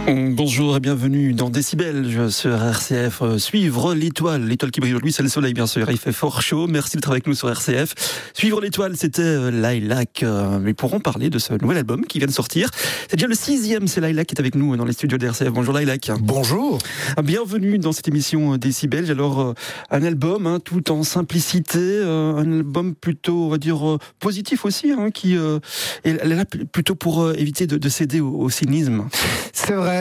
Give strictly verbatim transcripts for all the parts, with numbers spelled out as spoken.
Bonjour et bienvenue dans Décibel sur R C F. Suivre l'étoile, l'étoile qui brille aujourd'hui, c'est le soleil bien sûr, il fait fort chaud, merci d'être avec nous sur R C F. Suivre l'étoile, c'était Lilac, mais pourrons parler de ce nouvel album qui vient de sortir. C'est déjà le sixième, c'est Lilac qui est avec nous dans les studios de R C F. Bonjour Lilac. Bonjour. Bienvenue dans cette émission Décibel. Alors un album hein, tout en simplicité, un album plutôt, on va dire, positif aussi, hein, qui euh, est là plutôt pour éviter de, de céder au, au cynisme. C'est vrai.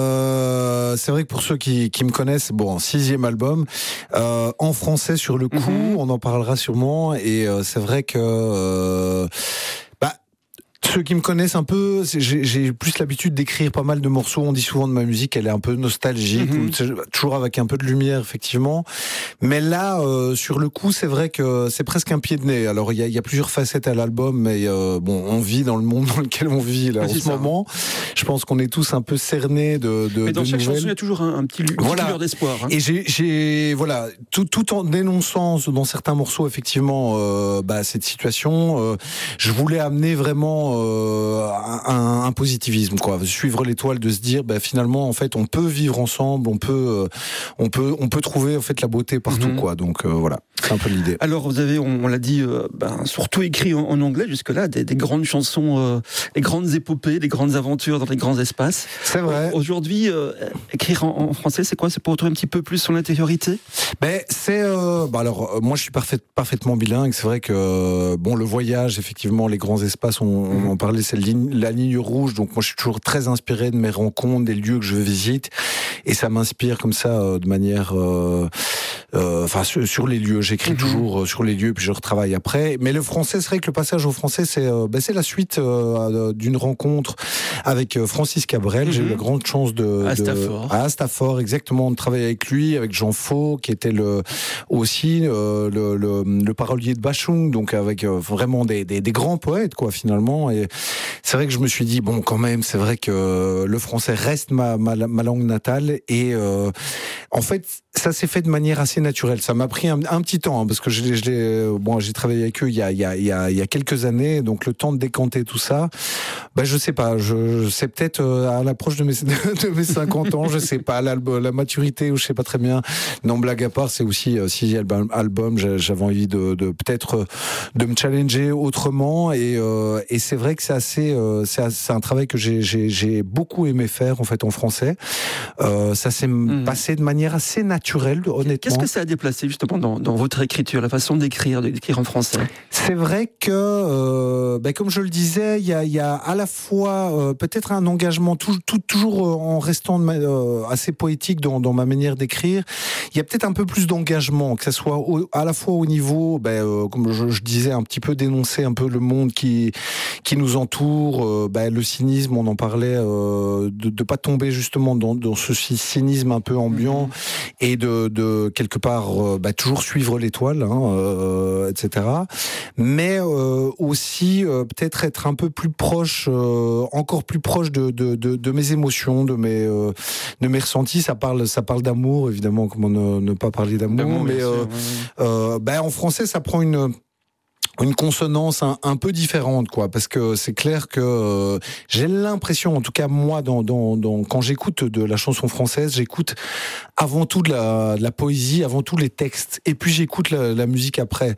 Euh, c'est vrai que pour ceux qui, qui me connaissent, bon, sixième album euh, en français sur le coup, mm-hmm. on en parlera sûrement. Et euh, c'est vrai que euh, bah, ceux qui me connaissent un peu, j'ai, j'ai plus l'habitude d'écrire pas mal de morceaux. On dit souvent de ma musique, elle est un peu nostalgique, mm-hmm. toujours avec un peu de lumière, effectivement. Mais là, euh, sur le coup, c'est vrai que c'est presque un pied de nez. Alors, il y a, y a plusieurs facettes à l'album, mais euh, bon, on vit dans le monde dans lequel on vit là, ah, en ce ça. moment. Je pense qu'on est tous un peu cernés de, de, mais dans de chaque nouvelles. chanson, il y a toujours un, un petit lu- voilà. lueur d'espoir. Hein. Et j'ai, j'ai, voilà, tout, tout en dénonçant dans certains morceaux, effectivement, euh, bah, cette situation, euh, je voulais amener vraiment euh, un, un positivisme, quoi. Suivre l'étoile, de se dire, bah, finalement, en fait, on peut vivre ensemble, on peut, euh, on peut, on peut trouver en fait la beauté partout, mm-hmm. quoi. Donc euh, voilà, c'est un peu l'idée. Alors, vous avez, on, on l'a dit, euh, ben, surtout écrit en, en anglais jusque-là, des, des grandes chansons, euh, des grandes épopées, des grandes aventures dans les grands espaces. C'est vrai. Aujourd'hui, euh, écrire en, en français, c'est quoi ? C'est pour retrouver un petit peu plus son intériorité ? Ben, c'est, euh, bah alors, moi, je suis parfait, parfaitement bilingue. C'est vrai que, bon, le voyage, effectivement, les grands espaces, on, on en parlait, c'est ligne, la ligne rouge. Donc, moi, je suis toujours très inspiré de mes rencontres, des lieux que je visite, et ça m'inspire comme ça, euh, de manière, euh, euh, enfin, sur, sur les lieux. J'écris mm-hmm. toujours euh, sur les lieux, puis je retravaille après. Mais le français, c'est vrai que le passage au français, c'est, euh, ben, c'est la suite euh, d'une rencontre avec euh, Francis Cabrel. Mm-hmm. J'ai eu la grande chance de, à de Stafford. à Stafford, exactement, de travailler avec lui, avec Jean Faux, qui était le aussi euh, le, le, le parolier de Bachung, donc avec euh, vraiment des, des, des grands poètes, quoi, finalement. Et c'est vrai que je me suis dit, bon, quand même, c'est vrai que le français reste ma, ma, ma langue natale. Et euh, en fait, ça s'est fait de manière assez naturelle. Ça m'a pris un, un petit temps, hein, parce que je, je l'ai, bon, j'ai travaillé avec eux il y a, il y a, il y a, il y a quelques années, donc le temps de décanter tout ça, ben, je sais pas, je, c'est peut-être à l'approche de mes, de mes cinquante ans, je sais pas, la, la maturité, ou je sais pas très bien. Non, blague à part, c'est aussi euh, sixième album, j'avais envie de, de peut-être de me challenger autrement, et, euh, et c'est vrai que c'est assez, euh, c'est, c'est un travail que j'ai, j'ai, j'ai beaucoup aimé faire en fait en français. Euh, ça s'est mmh. passé de manière assez naturelle, honnêtement. Qu'est-ce que ça a déplacé justement dans, dans votre écriture, la façon d'écrire, d'écrire en français ? C'est vrai que, euh, ben comme je le disais, il y a, y a à la fois euh, peut-être un engagement tout, tout, toujours en restant de ma, euh, assez poétique dans, dans ma manière d'écrire. Il y a peut-être un peu plus d'engagement, que ça soit au, à la fois au niveau, ben, euh, comme je, je disais, un petit peu dénoncer un peu le monde qui qui nous entoure, euh, ben, le cynisme, on en parlait, euh, de de pas tomber justement dans, dans ce cynisme un peu ambiant, mmh. et de, de quelque part euh, ben, toujours suivre l'étoile, hein, euh, et cetera. Mais euh, aussi euh, peut-être être un peu plus proche, euh, encore plus proche de, de, de, de mes émotions, de mes euh, de mes ressentis. Ça parle, ça parle d'amour, évidemment. Comment ne, ne pas parler d'amour, d'amour mais euh, euh, ben en français, ça prend une une consonance un, un peu différente, quoi, parce que c'est clair que euh, j'ai l'impression, en tout cas moi, dans, dans, dans, quand j'écoute de la chanson française, j'écoute avant tout de la, de la poésie, avant tout les textes, et puis j'écoute la, la musique après.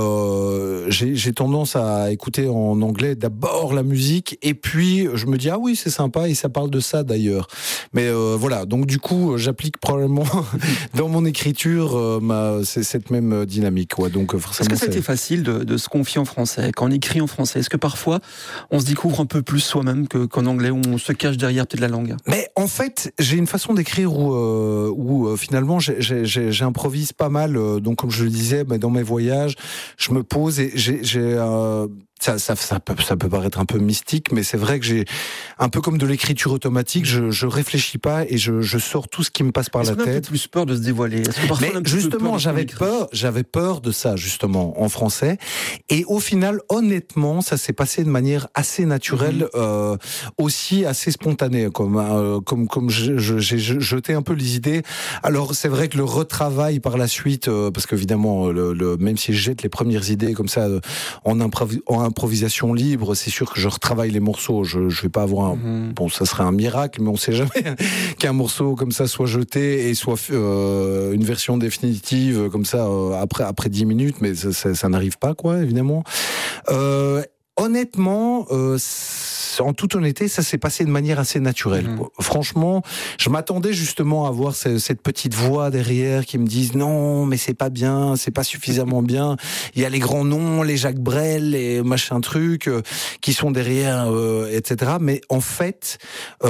Euh, j'ai, j'ai tendance à écouter en anglais d'abord la musique, et puis je me dis ah oui c'est sympa et ça parle de ça d'ailleurs. Mais euh, voilà, donc du coup j'applique probablement dans mon écriture euh, ma, c'est cette même dynamique, quoi. Donc forcément. Est-ce que c'était facile de, de se confier en français, quand on écrit en français? Est-ce que parfois on se découvre un peu plus soi-même que, qu'en anglais, où on se cache derrière peut-être la langue? Mais en fait, j'ai une façon d'écrire où, euh, où euh, finalement j'ai, j'ai, j'ai, j'improvise pas mal. Euh, donc comme je le disais, bah, dans mes voyages, je me pose et j'ai, j'ai euh, ça, ça, ça, peut, ça peut paraître un peu mystique, mais c'est vrai que j'ai un peu comme de l'écriture automatique. Je, je réfléchis pas et je, je sors tout ce qui me passe par Est-ce la qu'on a tête. un peu plus peur de se dévoiler? Est-ce que parfois mais on a un justement, peu j'avais peur, j'avais peur de ça justement en français. Et au final, honnêtement, ça s'est passé de manière assez naturelle, mmh. euh, aussi assez spontanée, comme euh, comme comme j'ai jeté un peu les idées. Alors c'est vrai que le retravail par la suite, euh, parce qu'évidemment, le, le, même si je jette les premières idées comme ça euh, en, improvis, en improvisation libre, c'est sûr que je retravaille les morceaux. Je, je vais pas avoir un, mmh. bon, ça serait un miracle, mais on sait jamais qu'un morceau comme ça soit jeté et soit euh, une version définitive comme ça euh, après après dix minutes, mais ça, ça, ça n'arrive pas, quoi, évidemment. Euh, honnêtement, euh, en toute honnêteté, ça s'est passé de manière assez naturelle. Mmh. Franchement, je m'attendais justement à voir cette petite voix derrière qui me dise non, mais c'est pas bien, c'est pas suffisamment bien. Il y a les grands noms, les Jacques Brel, les machin trucs euh, qui sont derrière, euh, et cetera. Mais en fait,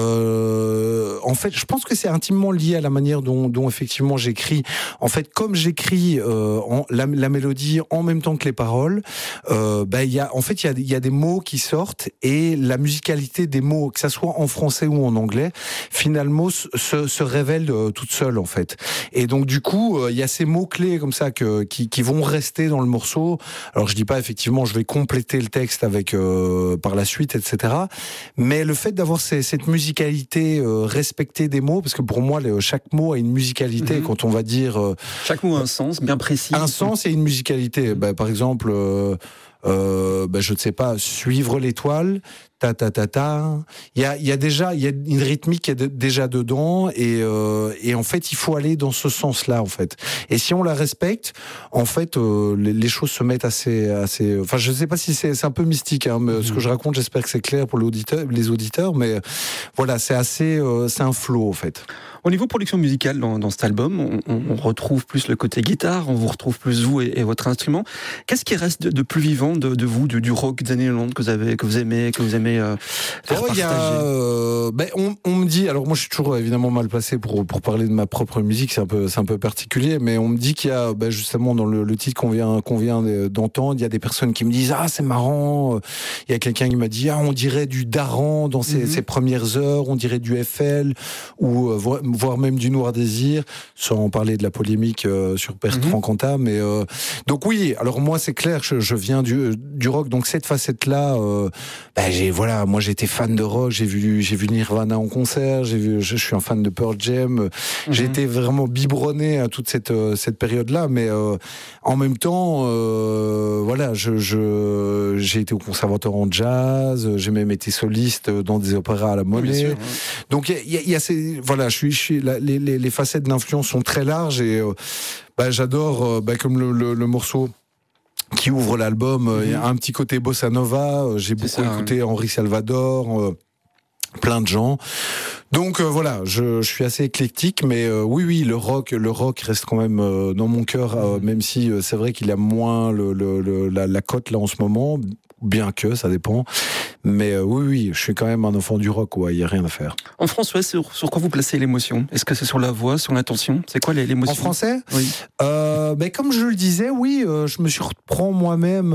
euh, en fait, je pense que c'est intimement lié à la manière dont, dont effectivement j'écris. En fait, comme j'écris euh, en, la, la mélodie en même temps que les paroles, euh, bah il y a, en fait, il y a, il y a des mots qui sortent et la musique musicalité des mots, que ça soit en français ou en anglais, finalement se, se révèle euh, toute seule en fait. Et donc du coup, il euh, y a ces mots clés comme ça que, qui, qui vont rester dans le morceau. Alors je dis pas effectivement, je vais compléter le texte avec euh, par la suite, et cetera. Mais le fait d'avoir ces, cette musicalité euh, respectée des mots, parce que pour moi, le, chaque mot a une musicalité. Mm-hmm. Quand on va dire euh, chaque mot a un sens bien précis. Un sens et une musicalité. Bah, par exemple. Euh, Euh, ben je ne sais pas, suivre l'étoile, ta ta ta ta. Il y a, il y a déjà, il y a une rythmique qui est de, déjà dedans, et euh, et en fait, il faut aller dans ce sens-là, en fait. Et si on la respecte, en fait, euh, les, les choses se mettent assez, assez. Enfin, je ne sais pas si c'est, c'est un peu mystique, hein, mais mmh. ce que je raconte, j'espère que c'est clair pour l'auditeur, les auditeurs, mais voilà, c'est assez, euh, c'est un flow, en fait. Au niveau production musicale, dans, dans cet album, on, on, on retrouve plus le côté guitare, on vous retrouve plus vous et, et votre instrument. Qu'est-ce qui reste de, de plus vivant de, de vous, du, du rock des années quatre-vingt-dix que vous avez, que vous aimez, que vous aimez euh, faire oh, partager? Y a, euh, ben, on, on me dit, alors moi je suis toujours évidemment mal placé pour pour parler de ma propre musique, c'est un peu c'est un peu particulier, mais on me dit qu'il y a ben, justement dans le, le titre qu'on vient qu'on vient d'entendre, il y a des personnes qui me disent ah c'est marrant. Il y a quelqu'un qui m'a dit ah on dirait du Daran dans ses, mm-hmm. ses premières heures, on dirait du F L ou euh, voire même du Noir Désir, sans parler de la polémique euh, sur Bertrand mm-hmm. Cantat. Mais euh, donc oui, alors moi c'est clair, je, je viens du, du rock, donc cette facette-là, euh, bah, j'ai voilà, moi j'étais fan de rock, j'ai vu j'ai vu Nirvana en concert, j'ai vu, je, je suis un fan de Pearl Jam, mm-hmm. j'ai été vraiment biberonné à toute cette cette période-là, mais euh, en même temps, euh, voilà, je, je j'ai été au conservatoire en jazz, j'ai même été soliste dans des opéras à la Monnaie, oui, sûr, ouais. Donc il y a, y a ces voilà, je suis je suis la, Les, les, les facettes d'influence sont très larges et euh, bah, j'adore euh, bah, comme le, le, le morceau qui ouvre l'album, il mmh. y a un petit côté bossa nova, euh, j'ai beaucoup ça, écouté hein. Henri Salvador, euh, plein de gens. Donc euh, voilà, je, je suis assez éclectique, mais euh, oui, oui, le rock, le rock reste quand même euh, dans mon cœur, euh, même si euh, c'est vrai qu'il a moins le, le, le, la, la cote là en ce moment, bien que ça dépend. Mais euh, oui, oui, je suis quand même un enfant du rock, ouais, il y a rien à faire. En français, sur, sur quoi vous placez l'émotion? Est-ce que c'est sur la voix, sur l'intention? C'est quoi l'émotion? En français? Oui. Euh, ben comme je le disais, oui, euh, je me surprends moi-même.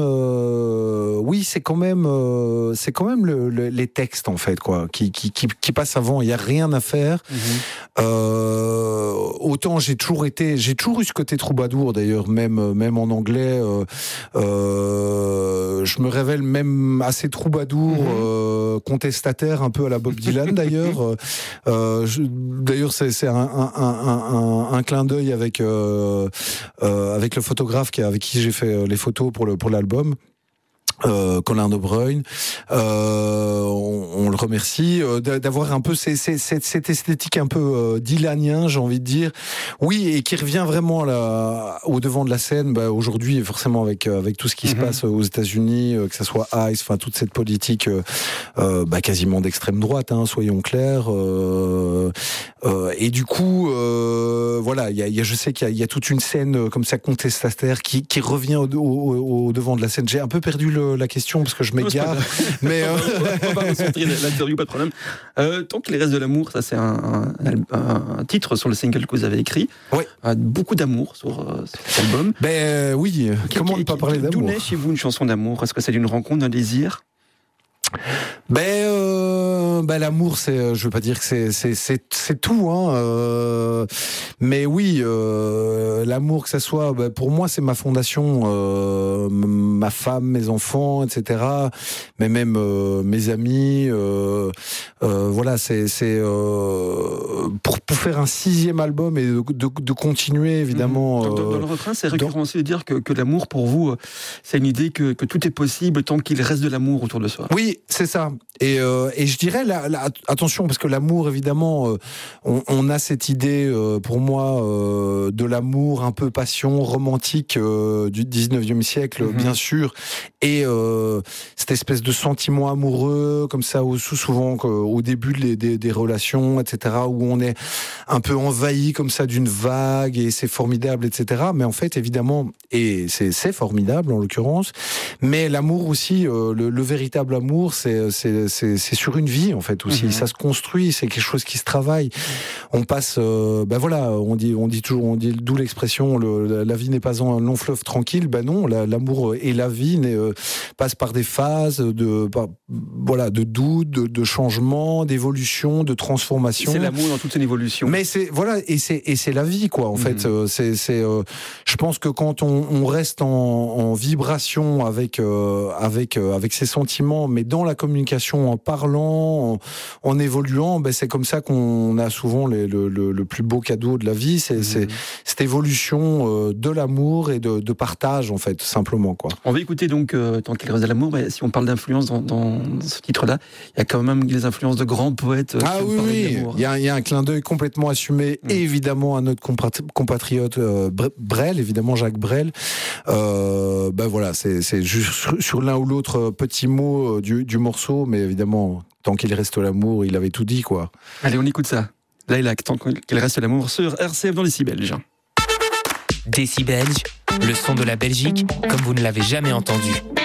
Euh, oui, c'est quand même, euh, c'est quand même le, le, les textes en fait, quoi, qui qui qui, qui passent avant. Il y a rien à faire. Mmh. Euh, autant j'ai toujours été, j'ai toujours eu ce côté troubadour d'ailleurs, même même en anglais. Euh, euh, je me révèle même assez troubadour. Mmh. Euh, contestataire un peu à la Bob Dylan d'ailleurs. euh, je, d'ailleurs c'est, c'est un, un, un, un, un clin d'œil avec euh, euh, avec le photographe qui, avec qui j'ai fait les photos pour le pour l'album. Euh, Colin De Bruyne, euh, on, on le remercie euh, d'avoir un peu ces, ces, cette, cette esthétique un peu euh, dylanien, j'ai envie de dire, oui, et qui revient vraiment là au devant de la scène. Bah, aujourd'hui, forcément avec avec tout ce qui mm-hmm. se passe aux États-Unis, euh, que ça soit ICE, enfin toute cette politique euh, euh, bah, quasiment d'extrême droite, hein, soyons clairs. Euh, euh, et du coup, euh, voilà, il y a, y a, je sais qu'il y a, y a toute une scène comme ça contestataire qui qui revient au, au, au devant de la scène. J'ai un peu perdu le la question parce que je m'égare, mais euh... on va concentrer l'interview, pas de problème. Euh, tant qu'il reste de l'amour, ça c'est un, un, un titre sur le single que vous avez écrit. Oui. Euh, beaucoup d'amour sur, sur cet album. Ben euh, oui. Comment ne pas parler d'amour? D'où naît chez vous une chanson d'amour? Est-ce que c'est d'une rencontre, d'un désir? Ben, euh, ben l'amour, c'est, je veux pas dire que c'est c'est c'est, c'est tout, hein. Euh, mais oui, euh, l'amour, que ça soit, ben, pour moi, c'est ma fondation, euh, ma femme, mes enfants, et cetera. Mais même euh, mes amis, euh, euh, voilà, c'est c'est euh, pour pour faire un sixième album et de de, de continuer évidemment. Mmh. Dans, dans le refrain, c'est récurrent aussi de dire que que l'amour pour vous, c'est une idée que que tout est possible tant qu'il reste de l'amour autour de soi. Oui, c'est ça. Et, euh, et je dirais, là, là, attention, parce que l'amour, évidemment, euh, on, on a cette idée, euh, pour moi, euh, de l'amour un peu passion romantique euh, du dix-neuvième siècle, mm-hmm. bien sûr, et euh, cette espèce de sentiment amoureux, comme ça, au, souvent au début des, des, des relations, et cetera, où on est un peu envahi comme ça d'une vague, et c'est formidable, et cetera. Mais en fait, évidemment, et c'est, c'est formidable en l'occurrence, mais l'amour aussi, euh, le, le véritable amour, c'est, c'est, c'est, c'est sur une vie en fait aussi. Mmh. Ça se construit, c'est quelque chose qui se travaille. On passe, euh, ben voilà, on dit, on dit toujours, on dit d'où l'expression, le, la vie n'est pas un long fleuve tranquille. Ben non, la, l'amour et la vie euh, passent par des phases de, par, voilà, de doute, de, de changement, d'évolution, de transformation. C'est l'amour dans toute une évolution. Mais c'est voilà, et c'est et c'est la vie quoi. En mmh. fait, euh, c'est c'est. Euh, je pense que quand on, on reste en, en vibration avec euh, avec euh, avec ses sentiments, mais dans la communication, en parlant, en, en évoluant, ben c'est comme ça qu'on a souvent les, le, le le plus beau cadeau de la vie. C'est mmh. c'est cette évolution euh, de l'amour et de, de partage en fait, simplement quoi. On va écouter donc euh, tant qu'il reste de l'amour. Ben, si on parle d'influence dans, dans ce titre-là, il y a quand même des influences de grands poètes. Euh, ah oui, oui. Il y a il y a un clin d'œil complètement assumé, mmh. évidemment à notre compatriote euh, Brel, évidemment Jacques Brel. Euh, ben voilà, c'est, c'est juste sur, sur l'un ou l'autre petit mot du, du morceau, mais évidemment, tant qu'il reste l'amour, il avait tout dit, quoi. Allez, on écoute ça. Lilac, tant qu'il reste l'amour, sur R C F dans Décibelge. Décibelge, le son de la Belgique, comme vous ne l'avez jamais entendu.